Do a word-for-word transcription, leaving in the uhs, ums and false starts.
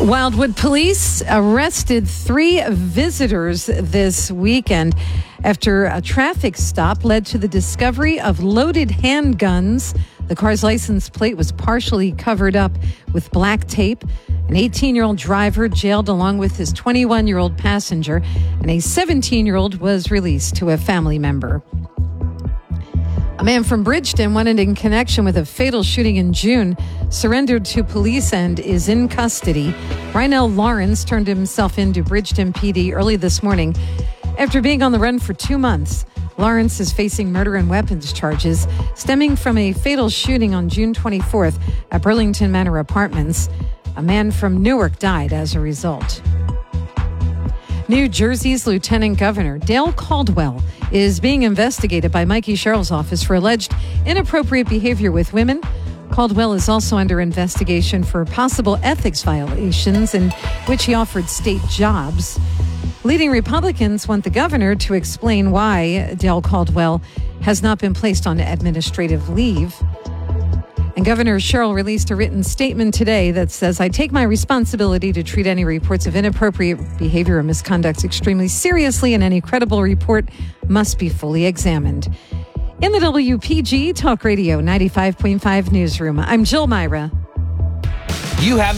Wildwood police arrested three visitors this weekend after a traffic stop led to the discovery of loaded handguns. The car's license plate was partially covered up with black tape. An eighteen-year-old driver jailed along with his twenty-one-year-old passenger, and a seventeen-year-old was released to a family member. A man from Bridgeton, wanted in connection with a fatal shooting in June, surrendered to police and is in custody. Rynell Lawrence turned himself in to Bridgeton P D early this morning after being on the run for two months. Lawrence is facing murder and weapons charges stemming from a fatal shooting on June twenty-fourth at Burlington Manor Apartments. A man from Newark died as a result. New Jersey's Lieutenant Governor Dale Caldwell is being investigated by Mikey Sherrill's office for alleged inappropriate behavior with women. Caldwell is also under investigation for possible ethics violations in which he offered state jobs. Leading Republicans want the governor to explain why Dale Caldwell has not been placed on administrative leave. And Governor Sherrill released a written statement today that says, I take my responsibility to treat any reports of inappropriate behavior or misconduct extremely seriously, and any credible report must be fully examined. In the W P G Talk Radio ninety-five point five newsroom, I'm Jill Myra. You have